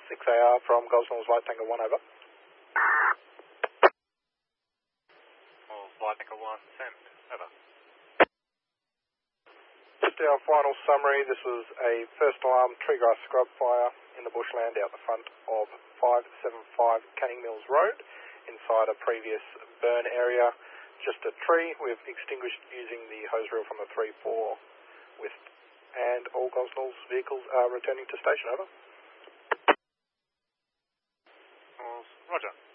6AR from Gosnell's Light Tanker 1, over. Light Tanker 1, send, over. Just our final summary, this was a first alarm tree grass scrub fire in the bushland out the front of 575 Canning Mills Road, inside a previous burn area. Just a tree. We've extinguished using the hose reel from the 3-4 with, and all Gosnell's vehicles are returning to station, over. Roger.